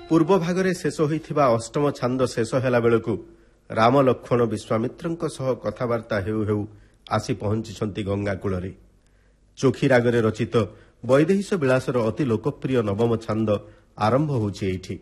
ପୂର୍ବ ଭାଗରେ ଶେଷ ହୋଇଥିବା ଅଷ୍ଟମ ଛାନ୍ଦ ଶେଷ ହେଲା ବେଳକୁ ରାମ ଲକ୍ଷ୍ମଣ ବିଶ୍ୱାମିତ୍ରଙ୍କ ସହ କଥାବାର୍ତ୍ତା ହେଉ ହେଉ ଆସି ପହଞ୍ଚିଛନ୍ତି ଗଙ୍ଗା କୂଳରେ। ଚୋଖୀ ରାଗରେ ରଚିତ ବୈଦେହୀଶ ବିଳାସର ଅତି ଲୋକପ୍ରିୟ ନବମ ଛାନ୍ଦ ଆରମ୍ଭ ହେଉଛି ଏଇଠି।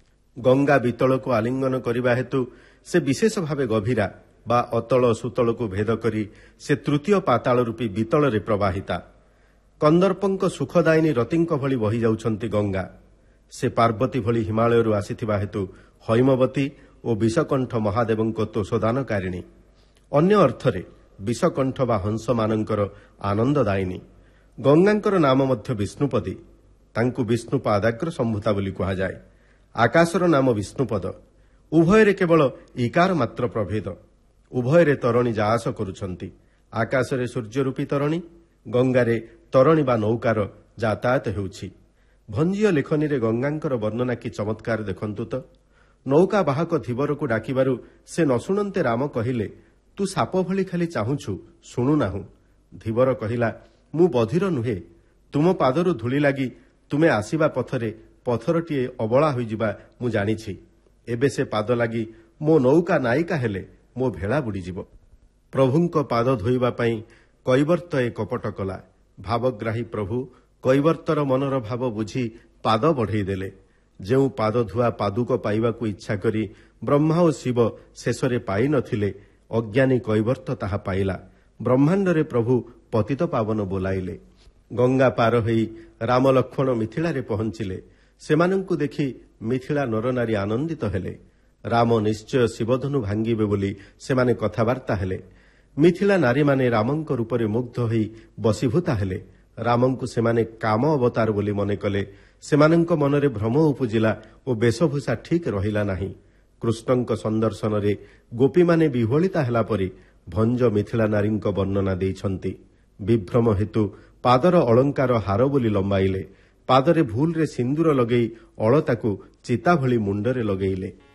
ଗଙ୍ଗା ବିତଳକୁ ଆଲିଙ୍ଗନ କରିବା ହେତୁ ସେ ବିଶେଷ ଭାବେ ଗଭୀରା ବା ଅତଳ ସୁତଳକୁ ଭେଦ କରି ସେ ତୃତୀୟ ପାତାଳ ରୂପୀ ବିତଳରେ ପ୍ରବାହିତା। କନ୍ଦର୍ପଙ୍କ ସୁଖଦାୟିନୀ ରତିଙ୍କ ଭଳି ବହିଯାଉଛନ୍ତି ଗଙ୍ଗା। ସେ ପାର୍ବତୀ ଭଳି ହିମାଳୟରୁ ଆସିଥିବା ହେତୁ ହୈମବତୀ ଓ ବିଷକଣ୍ଠ ମହାଦେବଙ୍କ ତୋଷଦାନକାରିଣୀ। ଅନ୍ୟ ଅର୍ଥରେ ବିଷକଣ୍ଠ ବା ହଂସମାନଙ୍କର ଆନନ୍ଦଦାୟିନୀ। ଗଙ୍ଗାଙ୍କର ନାମ ମଧ୍ୟ ବିଷ୍ଣୁପଦୀ। ତାଙ୍କୁ ବିଷ୍ଣୁ ପାଦାଗ୍ର ସମ୍ଭୂତା ବୋଲି କୁହାଯାଏ। ଆକାଶର ନାମ ବିଷ୍ଣୁପଦ। ଉଭୟରେ କେବଳ ଇକାର ମାତ୍ର ପ୍ରଭେଦ। ଉଭୟରେ ତରଣୀ ଯାଆସ କରୁଛନ୍ତି। ଆକାଶରେ ସୂର୍ଯ୍ୟରୂପୀ ତରଣୀ, ଗଙ୍ଗାରେ ତରଣୀ ବା ନୌକାର ଯାତାୟାତ ହେଉଛି। ଭଞ୍ଜୀୟ ଲେଖନୀରେ ଗଙ୍ଗାଙ୍କର ବର୍ଣ୍ଣନା କି ଚମତ୍କାର ଦେଖନ୍ତୁ ତ। ନୌକା ବାହକ ଧୀବରକୁ ଡାକିବାରୁ ସେ ନ ଶୁଣନ୍ତେ ରାମ କହିଲେ, ତୁ ସାପ ଭଳି ଖାଲି ଚାହୁଁଛୁ, ଶୁଣୁନାହୁଁ। ଧୀବର କହିଲା, ମୁଁ ବଧିର ନୁହେଁ। ତୁମ ପାଦରୁ ଧୂଳି ଲାଗି ତୁମେ ଆସିବା ପଥରେ ପଥରଟିଏ ଅବଳା ହୋଇଯିବା ମୁଁ ଜାଣିଛି। ଏବେ ସେ ପାଦ ଲାଗି ମୋ ନୌକା ନାୟିକା ହେଲେ ମୋ ଭେଳା ବୁଡ଼ିଯିବ। ପ୍ରଭୁଙ୍କ ପାଦ ଧୋଇବା ପାଇଁ କୈବର୍ତ୍ତ ଏ କପଟ କଲା। ଭାବଗ୍ରାହୀ ପ୍ରଭୁ କୈବର୍ତ୍ତର ମନର ଭାବ ବୁଝି ପାଦ ବଢ଼େଇ ଦେଲେ। ଯେଉଁ ପାଦ ଧୁଆ ପାଦୁକ ପାଇବାକୁ ଇଚ୍ଛା କରି ବ୍ରହ୍ମା ଓ ଶିବ ଶେଷରେ ପାଇନଥିଲେ, ଅଜ୍ଞାନୀ କୈବର୍ତ୍ତ ତାହା ପାଇଲା। ବ୍ରହ୍ମାଣ୍ଡରେ ପ୍ରଭୁ ପତିତ ପାବନ ବୋଲାଇଲେ। ଗଙ୍ଗା ପାର ହୋଇ ରାମ ଲକ୍ଷ୍ମଣ ମିଥିଳାରେ ପହଞ୍ଚିଲେ। ସେମାନଙ୍କୁ ଦେଖି ମିଥିଳା ନରନାରୀ ଆନନ୍ଦିତ ହେଲେ। ରାମ ନିଶ୍ଚୟ ଶିବଧନୁ ଭାଙ୍ଗିବେ ବୋଲି ସେମାନେ କଥାବାର୍ତ୍ତା ହେଲେ। ମିଥିଳା ନାରୀମାନେ ରାମଙ୍କ ରୂପରେ ମୁଗ୍ଧ ହୋଇ ବଶୀଭୂତା ହେଲେ। ରାମଙ୍କୁ ସେମାନେ କାମ ଅବତାର ବୋଲି ମନେ କଲେ। ସେମାନଙ୍କ ମନରେ ଭ୍ରମ ଉପୁଜିଲା ଓ ବେଶଭୂଷା ଠିକ୍ ରହିଲା ନାହିଁ। କୃଷ୍ଣଙ୍କ ସନ୍ଦର୍ଶନରେ ଗୋପୀମାନେ ବିହ୍ୱଳିତା ହେଲା ପରି ଭଞ୍ଜ ମିଥିଳା ନାରୀଙ୍କ ବର୍ଣ୍ଣନା ଦେଇଛନ୍ତି। ବିଭ୍ରମ ହେତୁ ପାଦର ଅଳଙ୍କାର ହାର ବୋଲି ଲମ୍ବାଇଲେ। ପାଦରେ ଭୁଲରେ ସିନ୍ଦୁର ଲଗେଇ ଅଳତାକୁ ଚିତା ଭଳି ମୁଣ୍ଡରେ ଲଗେଇଲେ।